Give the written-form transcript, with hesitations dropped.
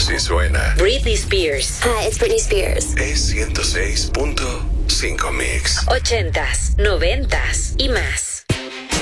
Sí suena. Britney Spears. Hi, it's Britney Spears. Es 106.5 Mix. 80s, 90s y más.